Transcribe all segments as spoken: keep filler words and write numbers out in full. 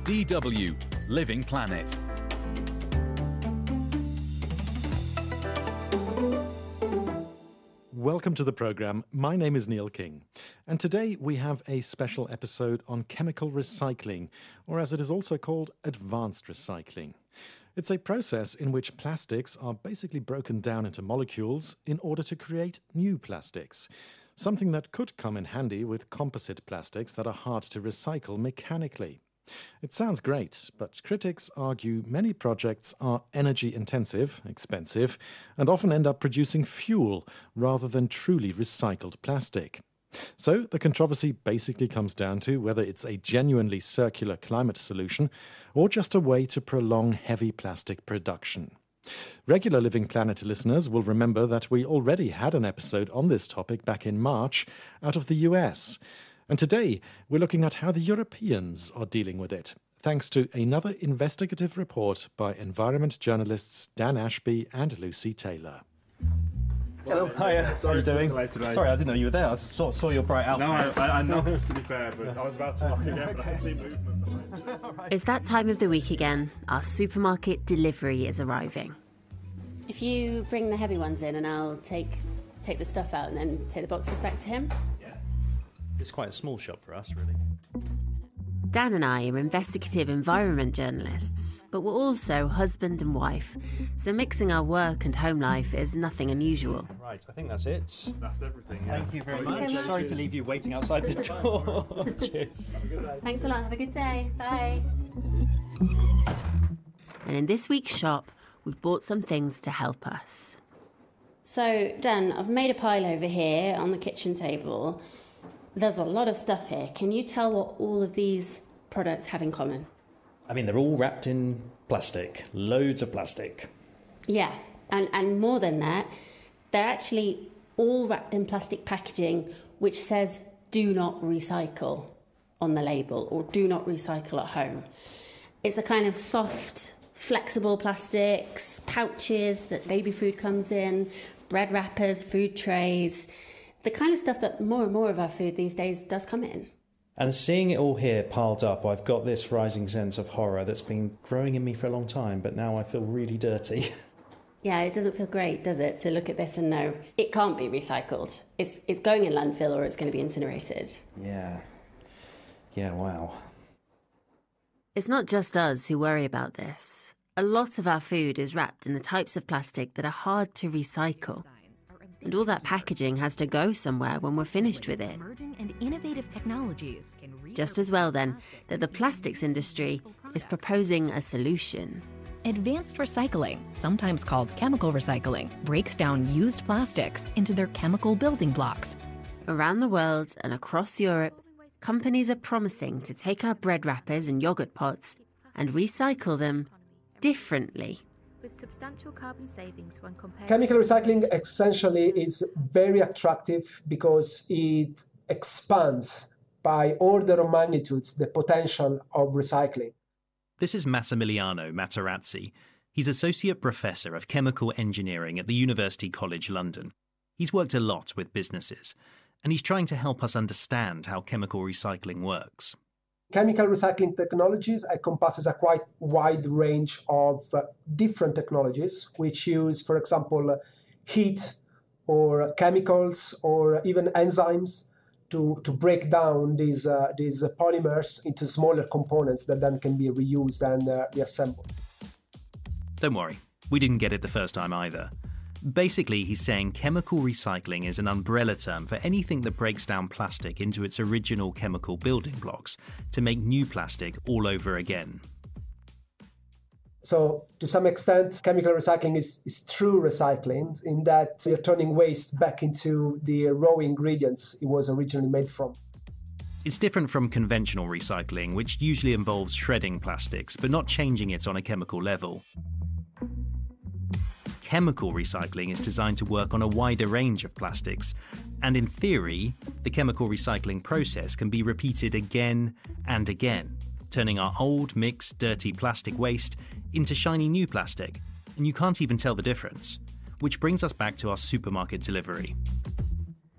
D W Living Planet. Welcome to the programme. My name is Neil King, and today we have a special episode on chemical recycling, or as it is also called, advanced recycling. It's a process in which plastics are basically broken down into molecules in order to create new plastics, something that could come in handy with composite plastics that are hard to recycle mechanically. It sounds great, but critics argue many projects are energy intensive, expensive, and often end up producing fuel rather than truly recycled plastic. So the controversy basically comes down to whether it's a genuinely circular climate solution or just a way to prolong heavy plastic production. Regular Living Planet listeners will remember that we already had an episode on this topic back in March out of the U S. And today, we're looking at how the Europeans are dealing with it, thanks to another investigative report by environment journalists Dan Ashby and Lucy Taylor. Hello, hiya. How are you doing? Sorry, I didn't know you were there. I saw, saw your bright outfit. No, I, I, I noticed, to be fair, but I was about to knock again, but I could see movement behind you. It's that time of the week again. Our supermarket delivery is arriving. If you bring the heavy ones in and I'll take take the stuff out and then take the boxes back to him. It's quite a small shop for us, really. Dan and I are investigative environment journalists, but we're also husband and wife, so mixing our work and home life is nothing unusual. Right, I think that's it. That's everything. Yeah. Thank you very Thank you much. so much. Sorry to leave you waiting outside the door. Cheers. Thanks a lot. Have a good day. Bye. And in this week's shop, we've bought some things to help us. So, Dan, I've made a pile over here on the kitchen table. There's a lot of stuff here. Can you tell what all of these products have in common? I mean, they're all wrapped in plastic. Loads of plastic. Yeah, and, and more than that, they're actually all wrapped in plastic packaging which says do not recycle on the label or do not recycle at home. It's a kind of soft, flexible plastics, pouches that baby food comes in, bread wrappers, food trays, the kind of stuff that more and more of our food these days does come in. And seeing it all here piled up, I've got this rising sense of horror that's been growing in me for a long time, but now I feel really dirty. Yeah, it doesn't feel great, does it, to look at this and know it can't be recycled. It's it's going in landfill or it's going to be incinerated. Yeah. Yeah, wow. It's not just us who worry about this. A lot of our food is wrapped in the types of plastic that are hard to recycle. And all that packaging has to go somewhere when we're finished with it. And innovative technologies can Just as well, then, that the plastics industry is proposing a solution. Advanced recycling, sometimes called chemical recycling, breaks down used plastics into their chemical building blocks. Around the world and across Europe, companies are promising to take our bread wrappers and yogurt pots and recycle them differently. With substantial carbon savings when compared Chemical recycling essentially is very attractive because it expands by order of magnitudes the potential of recycling. This is Massimiliano Materazzi. He's Associate Professor of Chemical Engineering at the University College London. He's worked a lot with businesses, and he's trying to help us understand how chemical recycling works. Chemical recycling technologies encompasses a quite wide range of uh, different technologies which use, for example, heat or chemicals or even enzymes to, to break down these, uh, these polymers into smaller components that then can be reused and uh, reassembled. Don't worry, we didn't get it the first time either. Basically, he's saying chemical recycling is an umbrella term for anything that breaks down plastic into its original chemical building blocks to make new plastic all over again. So, to some extent, chemical recycling is, is true recycling in that you're turning waste back into the raw ingredients it was originally made from. It's different from conventional recycling, which usually involves shredding plastics, but not changing it on a chemical level. Chemical recycling is designed to work on a wider range of plastics, and in theory, the chemical recycling process can be repeated again and again, turning our old, mixed, dirty plastic waste into shiny new plastic, and you can't even tell the difference. Which brings us back to our supermarket delivery.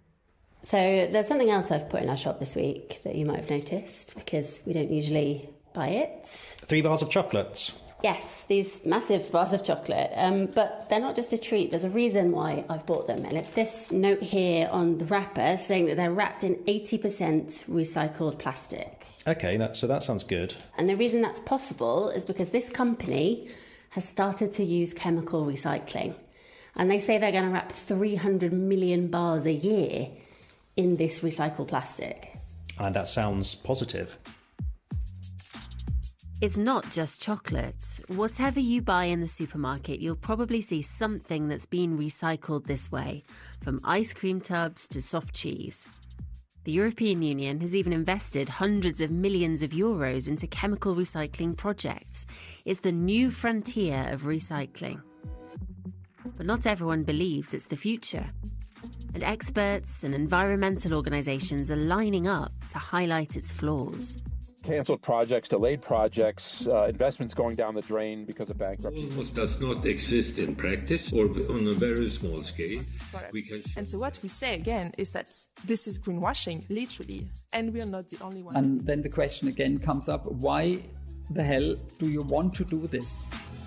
So there's something else I've put in our shop this week that you might have noticed, because we don't usually buy it. Three bars of chocolates. Yes, these massive bars of chocolate. Um, but they're not just a treat. There's a reason why I've bought them. And it's this note here on the wrapper saying that they're wrapped in eighty percent recycled plastic. Okay, that, so that sounds good. And the reason that's possible is because this company has started to use chemical recycling. And they say they're going to wrap three hundred million bars a year in this recycled plastic. And that sounds positive. It's not just chocolates. Whatever you buy in the supermarket, you'll probably see something that's been recycled this way, from ice cream tubs to soft cheese. The European Union has even invested hundreds of millions of euros into chemical recycling projects. It's the new frontier of recycling. But not everyone believes it's the future. And experts and environmental organisations are lining up to highlight its flaws. Cancelled projects, delayed projects, uh, investments going down the drain because of bankruptcy. Almost does not exist in practice or on a very small scale. We can... And so what we say again is that this is greenwashing, literally, and we are not the only ones. And then the question again comes up, why the hell do you want to do this?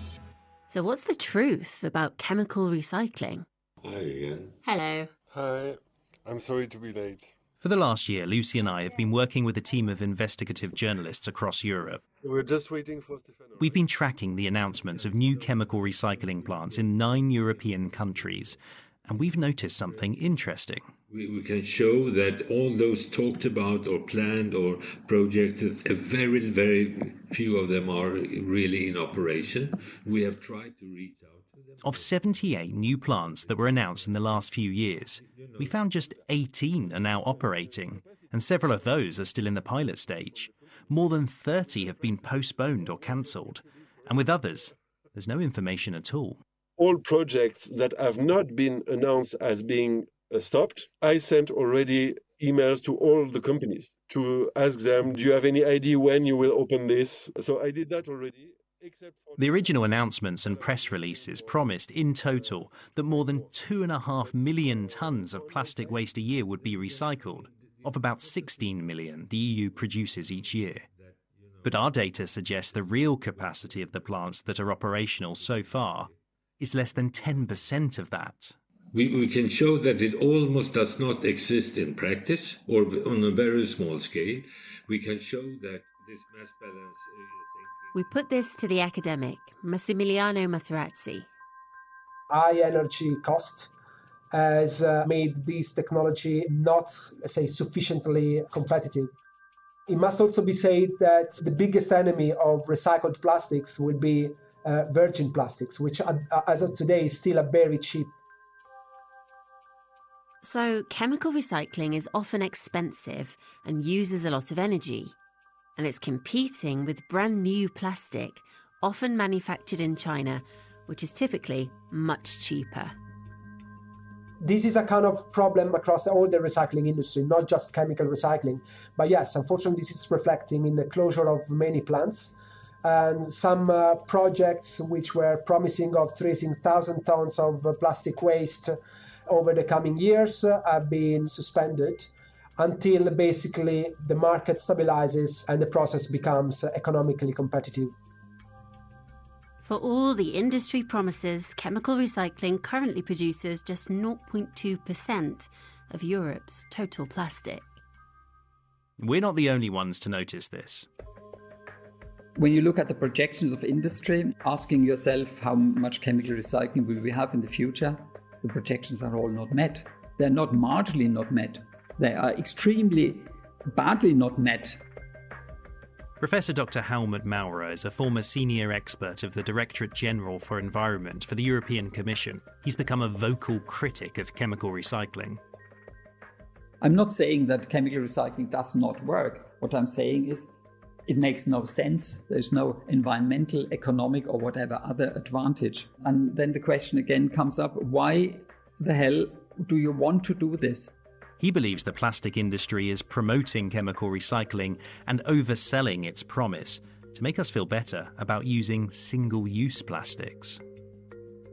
So what's the truth about chemical recycling? Hi again. Hello. Hi, I'm sorry to be late. For the last year, Lucy and I have been working with a team of investigative journalists across Europe. We're just waiting for Stefano. We've been tracking the announcements of new chemical recycling plants in nine European countries, and we've noticed something interesting. We, we can show that all those talked about or planned or projected, a very, very few of them are really in operation. We have tried to reach out. Of seventy-eight new plants that were announced in the last few years, we found just eighteen are now operating, and several of those are still in the pilot stage. More than thirty have been postponed or cancelled, and with others, there's no information at all. All projects that have not been announced as being uh, stopped, I sent already emails to all the companies to ask them, do you have any idea when you will open this? So I did that already. The original announcements and press releases promised in total that more than two and a half million tonnes of plastic waste a year would be recycled, of about sixteen million the E U produces each year. But our data suggests the real capacity of the plants that are operational so far is less than ten percent of that. We, we can show that it almost does not exist in practice or on a very small scale. We can show that this mass balance... We put this to the academic, Massimiliano Materazzi. High energy cost has uh, made this technology not, let's say, sufficiently competitive. It must also be said that the biggest enemy of recycled plastics would be uh, virgin plastics, which uh, as of today is still a very cheap. So chemical recycling is often expensive and uses a lot of energy. And it's competing with brand new plastic, often manufactured in China, which is typically much cheaper. This is a kind of problem across all the recycling industry, not just chemical recycling. But yes, unfortunately, this is reflecting in the closure of many plants. And some uh, projects which were promising of tracing one thousand tons of uh, plastic waste over the coming years uh, have been suspended, until basically the market stabilizes and the process becomes economically competitive. For all the industry promises, chemical recycling currently produces just zero point two percent of Europe's total plastic. We're not the only ones to notice this. When you look at the projections of industry, asking yourself how much chemical recycling will we have in the future, the projections are all not met. They're not marginally not met. They are extremely badly not met. Professor Doctor Helmut Maurer is a former senior expert of the Directorate General for Environment for the European Commission. He's become a vocal critic of chemical recycling. I'm not saying that chemical recycling does not work. What I'm saying is it makes no sense. There's no environmental, economic, or whatever other advantage. And then the question again comes up, why the hell do you want to do this? He believes the plastic industry is promoting chemical recycling and overselling its promise to make us feel better about using single-use plastics.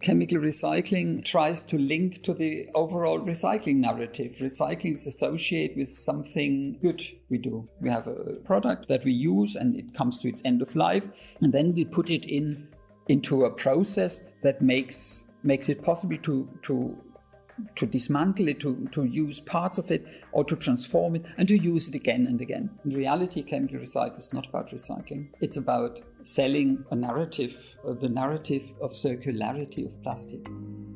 Chemical recycling tries to link to the overall recycling narrative. Recycling is associated with something good we do. We have a product that we use and it comes to its end of life, and then we put it in into a process that makes makes it possible to to to dismantle it, to, to use parts of it, or to transform it, and to use it again and again. In reality, chemical recycling is not about recycling. It's about selling a narrative, uh, the narrative of circularity of plastic.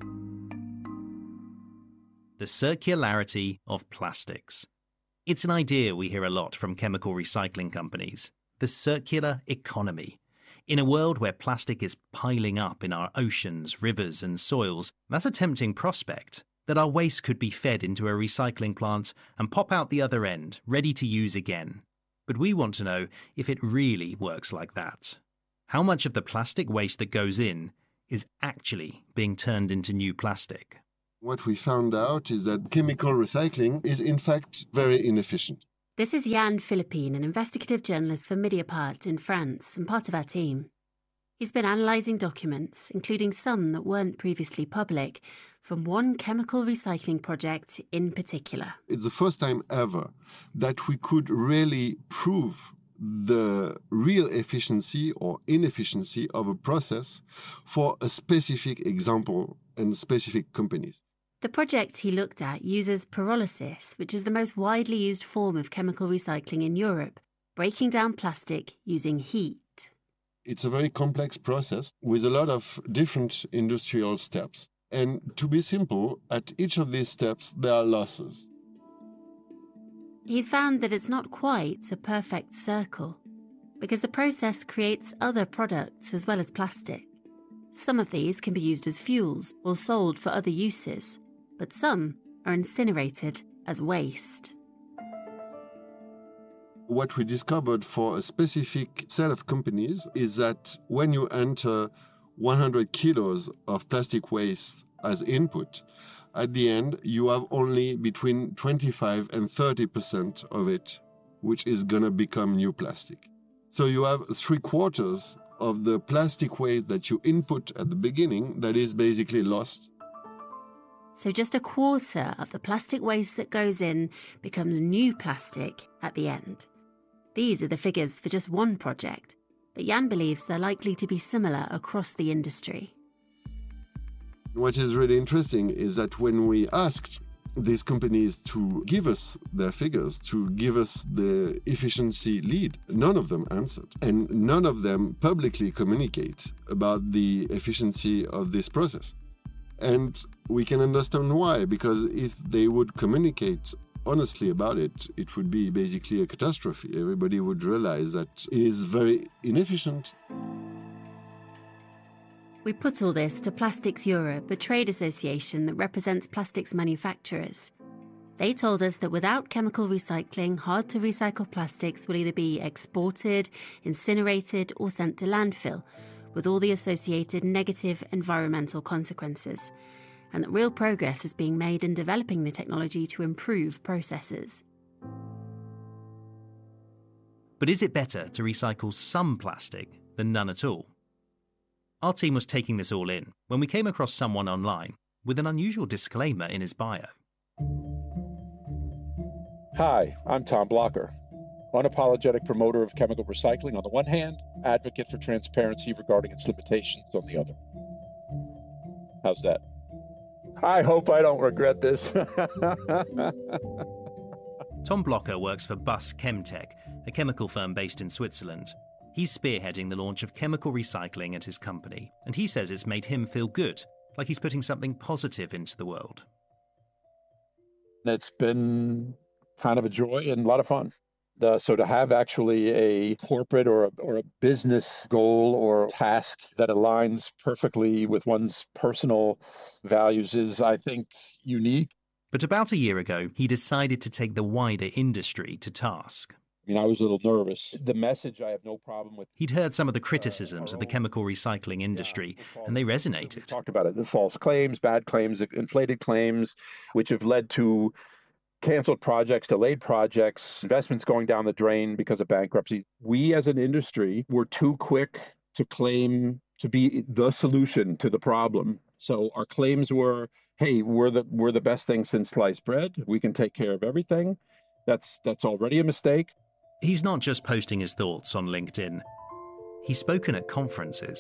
The circularity of plastics. It's an idea we hear a lot from chemical recycling companies. The circular economy. In a world where plastic is piling up in our oceans, rivers and soils, that's a tempting prospect, that our waste could be fed into a recycling plant and pop out the other end, ready to use again. But we want to know if it really works like that. How much of the plastic waste that goes in is actually being turned into new plastic? What we found out is that chemical recycling is in fact very inefficient. This is Jan Philippine, an investigative journalist for Mediapart in France and part of our team. He's been analysing documents, including some that weren't previously public, from one chemical recycling project in particular. It's the first time ever that we could really prove the real efficiency or inefficiency of a process for a specific example and specific companies. The project he looked at uses pyrolysis, which is the most widely used form of chemical recycling in Europe, breaking down plastic using heat. It's a very complex process with a lot of different industrial steps. And to be simple, at each of these steps, there are losses. He's found that it's not quite a perfect circle, because the process creates other products as well as plastic. Some of these can be used as fuels or sold for other uses, but some are incinerated as waste. What we discovered for a specific set of companies is that when you enter one hundred kilos of plastic waste as input, at the end you have only between twenty-five and thirty percent of it, which is going to become new plastic. So you have three quarters of the plastic waste that you input at the beginning that is basically lost. So just a quarter of the plastic waste that goes in becomes new plastic at the end. These are the figures for just one project, but Jan believes they're likely to be similar across the industry. What is really interesting is that when we asked these companies to give us their figures, to give us the efficiency lead, none of them answered. And none of them publicly communicate about the efficiency of this process. And we can understand why, because if they would communicate honestly about it, it would be basically a catastrophe. Everybody would realize that it is very inefficient. We put all this to Plastics Europe, a trade association that represents plastics manufacturers. They told us that without chemical recycling, hard-to-recycle plastics will either be exported, incinerated, or sent to landfill, with all the associated negative environmental consequences, and that real progress is being made in developing the technology to improve processes. But is it better to recycle some plastic than none at all? Our team was taking this all in when we came across someone online with an unusual disclaimer in his bio. Hi, I'm Tom Blocker, unapologetic promoter of chemical recycling on the one hand, advocate for transparency regarding its limitations on the other. How's that? I hope I don't regret this. Tom Blocker works for Bus Chemtech, a chemical firm based in Switzerland. He's spearheading the launch of chemical recycling at his company, and he says it's made him feel good, like he's putting something positive into the world. It's been kind of a joy and a lot of fun. Uh, so to have actually a corporate or a, or a business goal or task that aligns perfectly with one's personal values is, I think, unique. But about a year ago, he decided to take the wider industry to task. I mean, I was a little nervous. The message I have no problem with. He'd heard some of the criticisms of the chemical recycling industry, and they resonated. We talked about it, the false claims, bad claims, inflated claims, which have led to canceled projects, delayed projects, investments going down the drain because of bankruptcy. We as an industry were too quick to claim to be the solution to the problem So our claims were, hey, we're the we're the best thing since sliced bread. We can take care of everything. That's that's already a mistake. He's not just posting his thoughts on LinkedIn. He's spoken at conferences.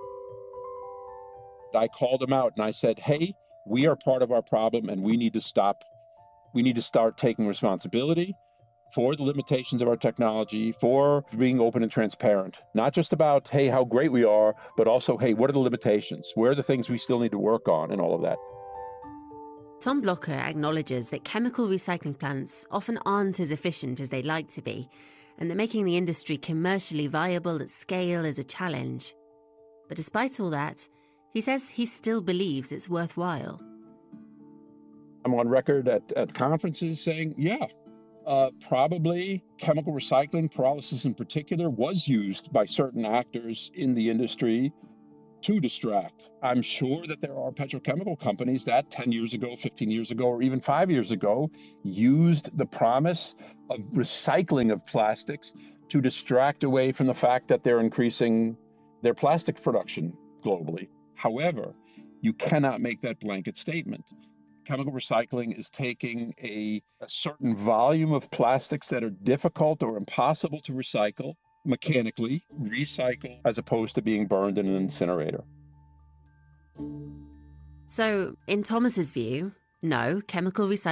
I called him out and I said, hey, we are part of our problem and we need to stop. We need to start taking responsibility for the limitations of our technology, for being open and transparent. Not just about, hey, how great we are, but also, hey, what are the limitations? Where are the things we still need to work on and all of that? Tom Blocher acknowledges that chemical recycling plants often aren't as efficient as they'd like to be, and that making the industry commercially viable at scale is a challenge. But despite all that, he says he still believes it's worthwhile. I'm on record at, at conferences saying, yeah, uh, probably chemical recycling, pyrolysis in particular, was used by certain actors in the industry to distract. I'm sure that there are petrochemical companies that ten years ago, fifteen years ago, or even five years ago used the promise of recycling of plastics to distract away from the fact that they're increasing their plastic production globally. However, you cannot make that blanket statement. Chemical recycling is taking a, a certain volume of plastics that are difficult or impossible to recycle, mechanically recycle, as opposed to being burned in an incinerator. So, in Thomas's view, no, chemical recycling